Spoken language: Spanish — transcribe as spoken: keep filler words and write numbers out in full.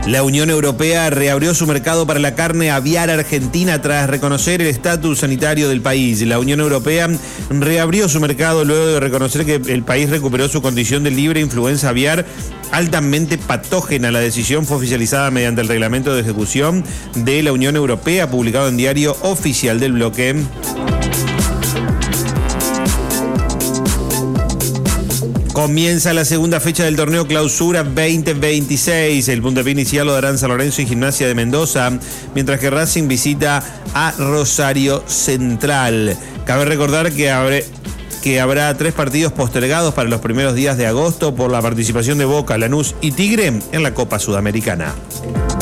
La Unión Europea reabrió su mercado para la carne aviar argentina tras reconocer el estatus sanitario del país. La Unión Europea reabrió su mercado luego de reconocer que el país recuperó su condición de libre influenza aviar altamente patógena. La decisión fue oficializada mediante el reglamento de ejecución de la Unión Europea, publicado en Diario Oficial del Bloque. Comienza la segunda fecha del torneo Clausura veinte veintiséis. El puntapié inicial lo darán San Lorenzo y Gimnasia de Mendoza, mientras que Racing visita a Rosario Central. Cabe recordar que habré... que habrá tres partidos postergados para los primeros días de agosto por la participación de Boca, Lanús y Tigre en la Copa Sudamericana.